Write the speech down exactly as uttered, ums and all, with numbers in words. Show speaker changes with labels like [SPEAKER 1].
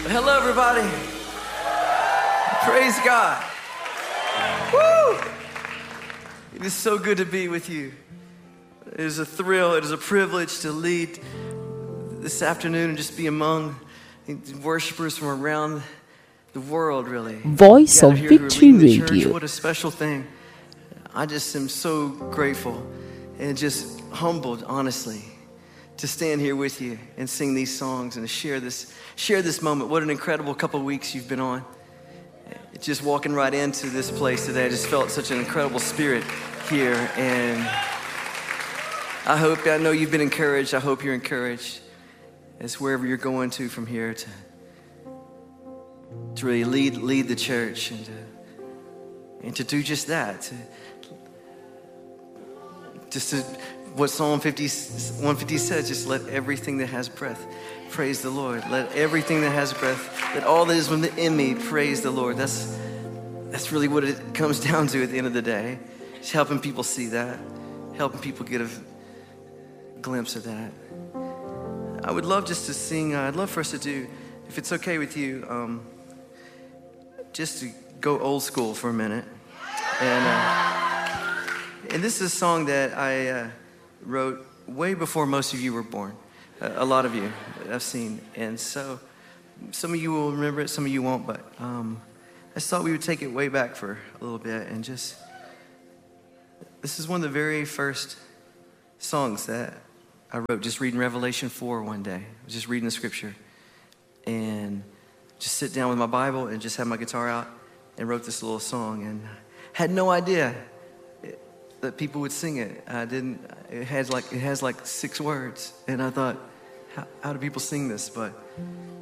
[SPEAKER 1] Hello, everybody. Praise God. Woo! It is so good to be with you. It is a thrill, it is a privilege to lead this afternoon and just be among worshipers from around the world, really.
[SPEAKER 2] Voice of Victory Radio.
[SPEAKER 1] What a special thing. I just am so grateful and just humbled, honestly, to stand here with you and sing these songs and to share this, share this moment. What an incredible couple of weeks you've been on. Just walking right into this place today, I just felt such an incredible spirit here, and I hope, I know you've been encouraged. I hope you're encouraged as wherever you're going to from here to, to really lead lead the church and to, and to do just that. To, just to, what Psalm fifty, one fifty says, just let everything that has breath praise the Lord. Let everything that has breath, let all that is within me praise the Lord. That's that's really what it comes down to at the end of the day. Just helping people see that, helping people get a glimpse of that. I would love just to sing, uh, I'd love for us to do, if it's okay with you, um, just to go old school for a minute. And, uh, and this is a song that I uh, wrote way before most of you were born. A lot of you I've seen, and so some of you will remember it, some of you won't, but um, I just thought we would take it way back for a little bit and just, this is one of the very first songs that I wrote, just reading Revelation four one day. I was just reading the scripture and just sit down with my Bible and just have my guitar out and wrote this little song, and had no idea that people would sing it. I didn't, it has like, it has like six words, and I thought, how, how do people sing this? But